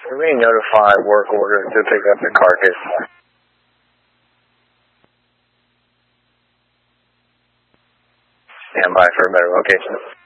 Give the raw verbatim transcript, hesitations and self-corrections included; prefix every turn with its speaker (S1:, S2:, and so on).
S1: We notify work order to pick up the carcass. Stand by for a better location.